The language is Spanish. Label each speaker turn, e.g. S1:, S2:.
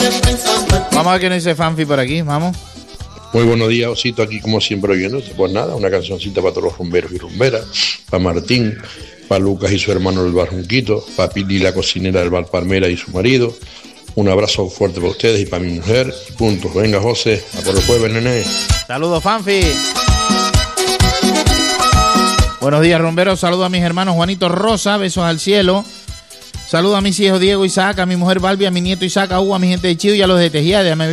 S1: Vamos a ver qué nos dice Fanfi por aquí, vamos.
S2: Muy buenos días, Osito, aquí como siempre oyéndote. Pues nada, una cancioncita para todos los rumberos y rumberas, para Martín, para Lucas y su hermano del Bar Junquito, para Pili la cocinera del Bar Palmera y su marido. Un abrazo fuerte para ustedes y para mi mujer. Punto. Venga, José, a por el jueves, nene.
S1: Saludos, Fanfi. Buenos días, rumberos. Saludos a mis hermanos Juanito Rosa, besos al cielo. Saludos a mis hijos Diego, Isaac, a mi mujer Balbi, a mi nieto Isaac, a Hugo, a mi gente de Chido y a los de Tejía.